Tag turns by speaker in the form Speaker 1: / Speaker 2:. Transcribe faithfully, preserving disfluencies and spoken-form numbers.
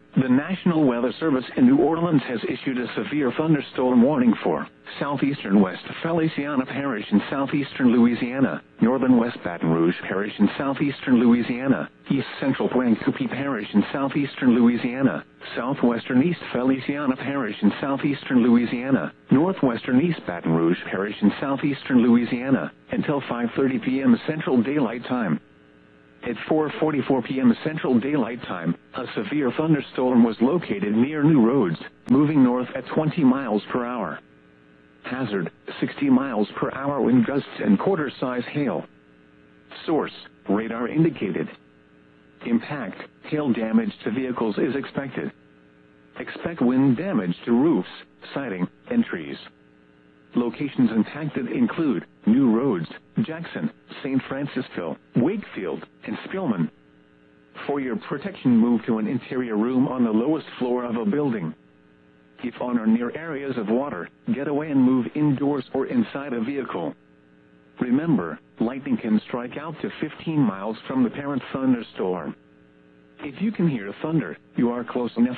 Speaker 1: The National Weather Service in New Orleans has issued a severe thunderstorm warning for southeastern West Feliciana Parish in southeastern Louisiana, northern West Baton Rouge Parish in southeastern Louisiana, east central Pointe-Coupee Parish in southeastern Louisiana, southwestern East Feliciana Parish in southeastern Louisiana, northwestern East Baton Rouge Parish in southeastern Louisiana, until five thirty p m Central Daylight Time. At four forty-four p m Central Daylight Time, a severe thunderstorm was located near New Roads, moving north at twenty miles per hour. Hazard, sixty miles per hour wind gusts and quarter-size hail. Source, radar indicated. Impact, hail damage to vehicles is expected. Expect wind damage to roofs, siding, and trees. Locations impacted include New Roads, Jackson, Saint Francisville, Wakefield, and Spillman. For your protection, move to an interior room on the lowest floor of a building. If on or near areas of water, get away and move indoors or inside a vehicle. Remember, lightning can strike out to fifteen miles from the parent thunderstorm. If you can hear thunder, you are close enough